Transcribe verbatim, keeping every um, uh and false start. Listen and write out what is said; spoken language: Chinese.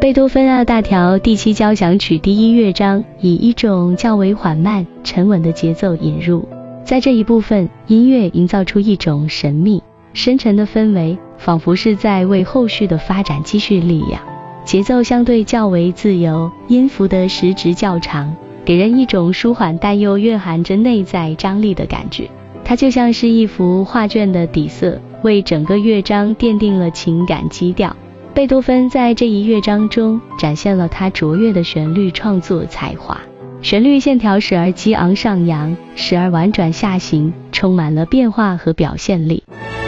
贝多芬二大调第七交响曲第一乐章以一种较为缓慢、沉稳的节奏引入，在这一部分，音乐营造出一种神秘、深沉的氛围，仿佛是在为后续的发展积蓄力量。节奏相对较为自由，音符的时值较长，给人一种舒缓但又蕴含着内在张力的感觉。它就像是一幅画卷的底色，为整个乐章奠定了情感基调。贝多芬在这一乐章中展现了他卓越的旋律创作才华，旋律线条时而激昂上扬，时而婉转下行，充满了变化和表现力。